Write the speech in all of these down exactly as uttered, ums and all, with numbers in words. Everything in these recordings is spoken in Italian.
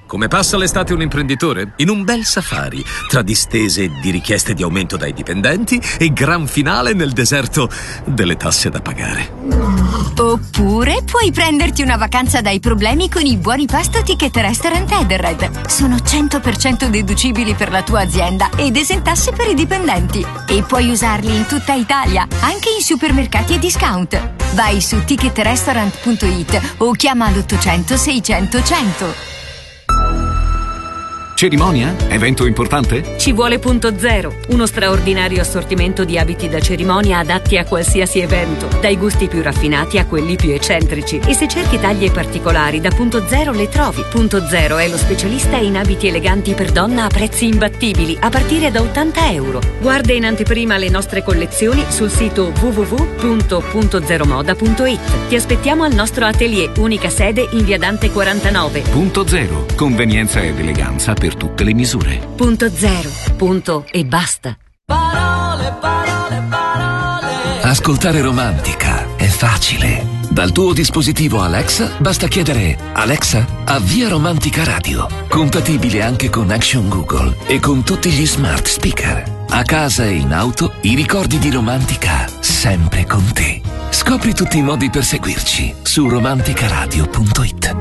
Come passa l'estate un imprenditore? In un bel safari, tra distese di richieste di aumento dai dipendenti e gran finale nel deserto delle tasse da pagare. Oppure puoi prenderti una vacanza dai problemi con i buoni pasto Ticket Restaurant Edenred. Sono cento per cento deducibili per la tua azienda ed esentasse per i dipendenti. E puoi usarli in tutta Italia, anche in supermercati e discount. Vai su ticket restaurant punto it o chiama l'ottocento seicento cento. Cerimonia? Evento importante? Ci vuole Punto Zero, uno straordinario assortimento di abiti da cerimonia adatti a qualsiasi evento, dai gusti più raffinati a quelli più eccentrici. E se cerchi taglie particolari, da Punto Zero le trovi. Punto Zero è lo specialista in abiti eleganti per donna a prezzi imbattibili, a partire da ottanta euro. Guarda in anteprima le nostre collezioni sul sito w w w punto punto zero moda punto it. Ti aspettiamo al nostro atelier, unica sede in via Dante quarantanove. Punto Zero, convenienza ed eleganza per tutte le misure. Punto Zero, punto e basta. Parole, parole, parole. Ascoltare Romantica è facile. Dal tuo dispositivo Alexa basta chiedere: Alexa, avvia Romantica Radio. Compatibile anche con Action Google e con tutti gli smart speaker. A casa e in auto, i ricordi di Romantica sempre con te. Scopri tutti i modi per seguirci su romanticaradio punto it.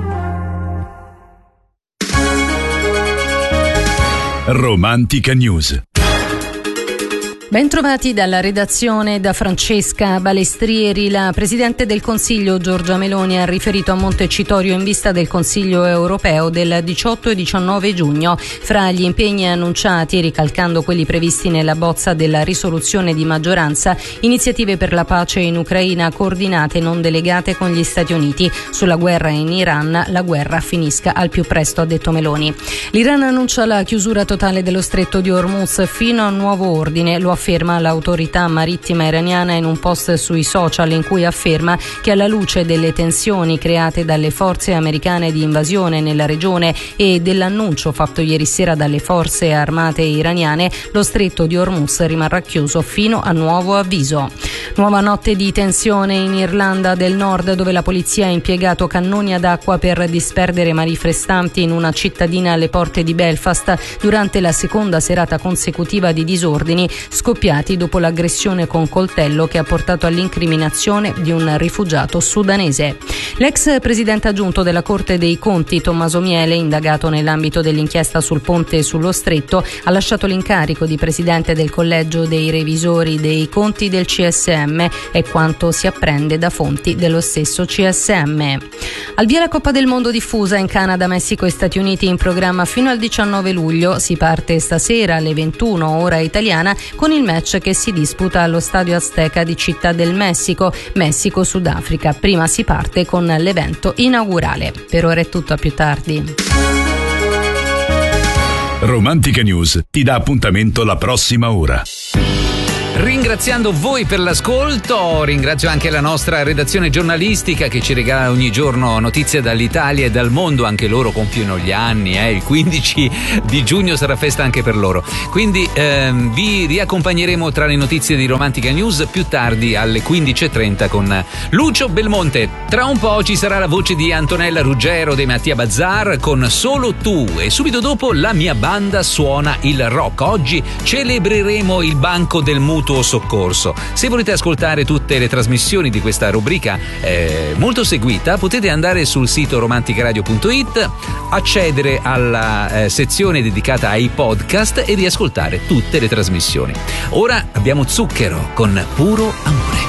Romantica News. Bentrovati dalla redazione da Francesca Balestrieri. La Presidente del Consiglio Giorgia Meloni ha riferito a Montecitorio in vista del Consiglio europeo del diciotto e diciannove giugno. Fra gli impegni annunciati, ricalcando quelli previsti nella bozza della risoluzione di maggioranza, iniziative per la pace in Ucraina coordinate e non delegate con gli Stati Uniti. Sulla guerra in Iran, la guerra finisca al più presto, ha detto Meloni. L'Iran annuncia la chiusura totale dello stretto di Hormuz fino a nuovo ordine. Lo afferma l'autorità marittima iraniana in un post sui social, in cui afferma che alla luce delle tensioni create dalle forze americane di invasione nella regione e dell'annuncio fatto ieri sera dalle forze armate iraniane, lo stretto di Hormuz rimarrà chiuso fino a nuovo avviso. Nuova notte di tensione in Irlanda del Nord, dove la polizia ha impiegato cannoni ad acqua per disperdere manifestanti in una cittadina alle porte di Belfast durante la seconda serata consecutiva di disordini scoppiati dopo l'aggressione con coltello che ha portato all'incriminazione di un rifugiato sudanese. L'ex presidente aggiunto della Corte dei Conti, Tommaso Miele, indagato nell'ambito dell'inchiesta sul ponte sullo Stretto, ha lasciato l'incarico di presidente del collegio dei revisori dei conti del C S M, è quanto si apprende da fonti dello stesso C S M. Al via la Coppa del Mondo diffusa in Canada, Messico e Stati Uniti, in programma fino al diciannove luglio. Si parte stasera alle ventuno ora italiana con il match che si disputa allo Stadio Azteca di Città del Messico, Messico-Sudafrica. Prima si parte con l'evento inaugurale. Per ora è tutto, a più tardi. Romantica News ti dà appuntamento la prossima ora. Ringraziando voi per l'ascolto, ringrazio anche la nostra redazione giornalistica che ci regala ogni giorno notizie dall'Italia e dal mondo. Anche loro compiono gli anni, eh? Il quindici di giugno sarà festa anche per loro. Quindi ehm, vi riaccompagneremo tra le notizie di Romantica News più tardi alle quindici e trenta con Lucio Belmonte. Tra un po' ci sarà la voce di Antonella Ruggero dei Mattia Bazzar con Solo Tu, e subito dopo La mia banda suona il rock. Oggi celebreremo il Banco del Mutuo Soccorso. Se volete ascoltare tutte le trasmissioni di questa rubrica eh, molto seguita, potete andare sul sito romanticaradio punto it, accedere alla eh, sezione dedicata ai podcast e riascoltare tutte le trasmissioni. Ora abbiamo Zucchero con Puro Amore.